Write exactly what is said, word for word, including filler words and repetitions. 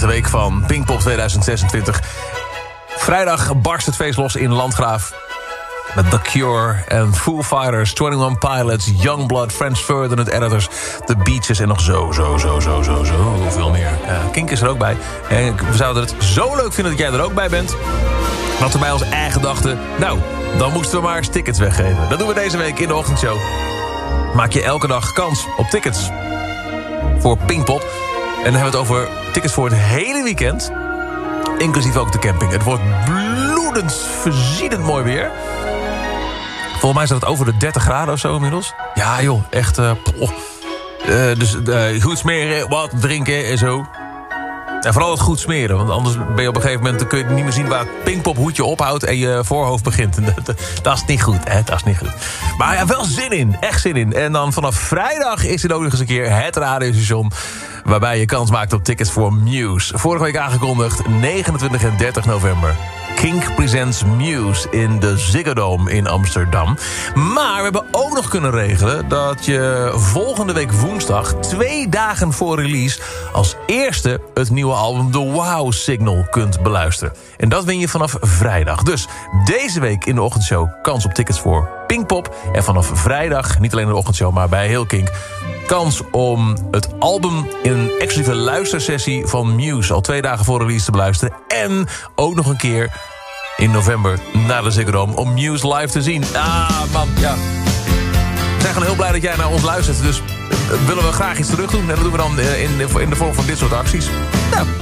laatste week van Pinkpop tweeduizend zesentwintig. Vrijdag barst het feest los in Landgraaf. Met The Cure en Foo Fighters, eenentwintig Pilots, Youngblood, French Ferdinand Editors, The Beaches en nog zo, zo, zo, zo, zo, zo veel meer. Uh, Kink is er ook bij. En we zouden het zo leuk vinden dat jij er ook bij bent. Dat we bij ons eigen dachten, nou, dan moesten we maar eens tickets weggeven. Dat doen we deze week in de ochtendshow. Maak je elke dag kans op tickets voor Pinkpop. En dan hebben we het over tickets voor het hele weekend. Inclusief ook de camping. Het wordt bloedend, verziedend mooi weer. Volgens mij staat het over de dertig graden of zo inmiddels. Ja joh, echt... Uh, uh, dus uh, goed smeren, wat drinken en zo. En vooral het goed smeren. Want anders ben je op een gegeven moment... dan kun je niet meer zien waar het Pinkpop hoedje ophoudt... en je voorhoofd begint. Dat, dat is niet goed, hè? Dat is niet goed. Maar ja, wel zin in. Echt zin in. En dan vanaf vrijdag is er ook nog eens een keer het radiostation... waarbij je kans maakt op tickets voor Muse. Vorige week aangekondigd, negenentwintig en dertig november. Kink presents Muse in de Ziggo Dome in Amsterdam. Maar we hebben ook nog kunnen regelen... dat je volgende week woensdag, twee dagen voor release... als eerste het nieuwe album The Wow Signal kunt beluisteren. En dat win je vanaf vrijdag. Dus deze week in de ochtendshow kans op tickets voor Pinkpop. En vanaf vrijdag, niet alleen in de ochtendshow, maar bij heel Kink... kans om het album in een exclusieve luistersessie van Muse... al twee dagen voor release te beluisteren. En ook nog een keer in november naar de Ziggo Dome om Muse live te zien. Ah, man, ja. We zijn gewoon heel blij dat jij naar ons luistert. Dus willen we graag iets terug doen. En dat doen we dan in de, in de vorm van dit soort acties. Nou,